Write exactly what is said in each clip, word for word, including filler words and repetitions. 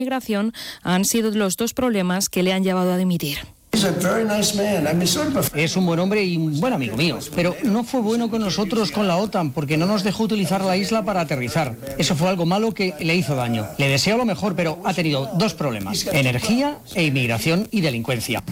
migración han sido los dos problemas que le han llevado a dimitir. Es un buen hombre y un buen amigo mío, pero no fue bueno con nosotros con la OTAN porque no nos dejó utilizar la isla para aterrizar. Eso fue algo malo que le hizo daño. Le deseo lo mejor, pero ha tenido dos problemas: energía e inmigración y delincuencia.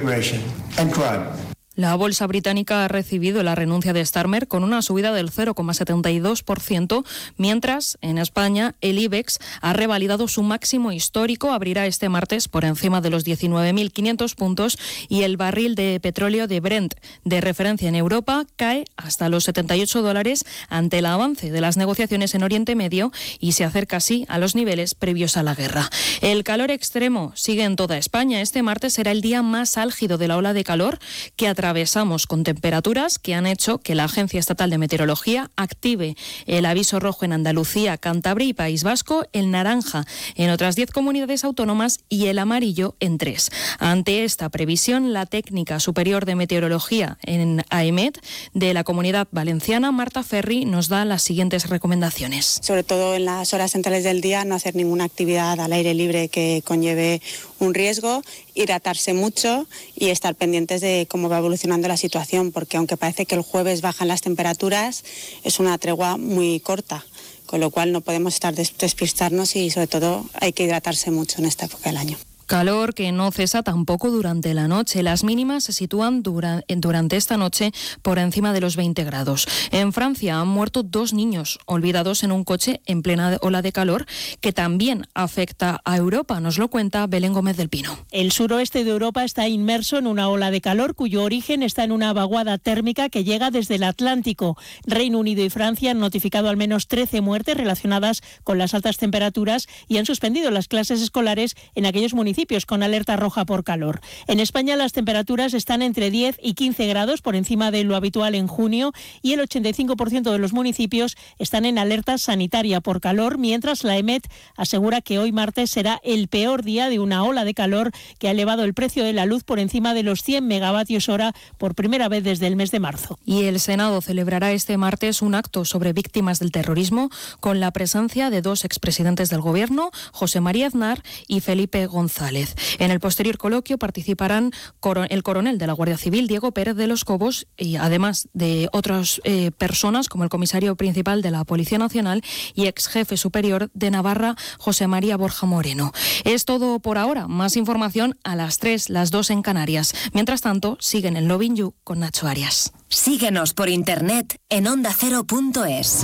La bolsa británica ha recibido la renuncia de Starmer con una subida del cero coma setenta y dos por ciento, mientras en España el IBEX ha revalidado su máximo histórico, abrirá este martes por encima de los diecinueve mil quinientos puntos y el barril de petróleo de Brent de referencia en Europa cae hasta los setenta y ocho dólares ante el avance de las negociaciones en Oriente Medio y se acerca así a los niveles previos a la guerra. El calor extremo sigue en toda España. Este martes será el día más álgido de la ola de calor que atravesamos con temperaturas que han hecho que la Agencia Estatal de Meteorología active el aviso rojo en Andalucía, Cantabria y País Vasco, el naranja en otras diez comunidades autónomas y el amarillo en tres. Ante esta previsión, la técnica superior de meteorología en AEMET de la Comunidad Valenciana, Marta Ferri, nos da las siguientes recomendaciones. Sobre todo en las horas centrales del día, no hacer ninguna actividad al aire libre que conlleve un riesgo, hidratarse mucho y estar pendientes de cómo va evolucionando la situación, porque aunque parece que el jueves bajan las temperaturas, es una tregua muy corta, con lo cual no podemos estar despistarnos y sobre todo hay que hidratarse mucho en esta época del año. Calor que no cesa tampoco durante la noche. Las mínimas se sitúan dura, durante esta noche por encima de los veinte grados. En Francia han muerto dos niños olvidados en un coche en plena ola de calor que también afecta a Europa. Nos lo cuenta Belén Gómez del Pino. El suroeste de Europa está inmerso en una ola de calor cuyo origen está en una vaguada térmica que llega desde el Atlántico. Reino Unido y Francia han notificado al menos trece muertes relacionadas con las altas temperaturas y han suspendido las clases escolares en aquellos municipios con alerta roja por calor. En España las temperaturas están entre diez y quince grados por encima de lo habitual en junio y el ochenta y cinco por ciento de los municipios están en alerta sanitaria por calor, mientras la EMET asegura que hoy martes será el peor día de una ola de calor que ha elevado el precio de la luz por encima de los cien megavatios hora por primera vez desde el mes de marzo. Y el Senado celebrará este martes un acto sobre víctimas del terrorismo con la presencia de dos expresidentes del Gobierno, José María Aznar y Felipe González. En el posterior coloquio participarán el coronel de la Guardia Civil, Diego Pérez de los Cobos, y además de otras eh, personas como el comisario principal de la Policía Nacional y ex jefe superior de Navarra, José María Borja Moreno. Es todo por ahora. Más información a las tres, las dos en Canarias. Mientras tanto, siguen en Loving You con Nacho Arias. Síguenos por internet en onda cero punto es.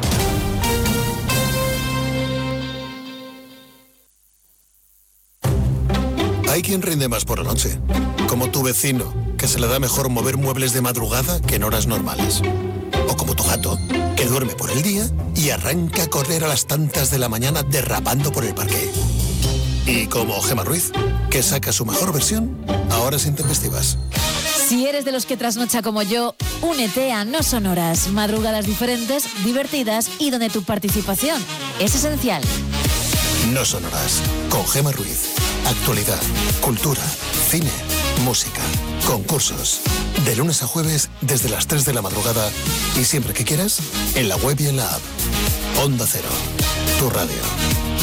Hay quien rinde más por la noche, como tu vecino, que se le da mejor mover muebles de madrugada que en horas normales. O como tu gato, que duerme por el día y arranca a correr a las tantas de la mañana derrapando por el parque. Y como Gemma Ruiz, que saca su mejor versión a horas intempestivas. Si eres de los que trasnocha como yo, únete a No Son Horas, madrugadas diferentes, divertidas y donde tu participación es esencial. No Son Horas, con Gemma Ruiz. Actualidad, cultura, cine, música, concursos. De lunes a jueves desde las tres de la madrugada y siempre que quieras, en la web y en la app. Onda Cero, tu radio.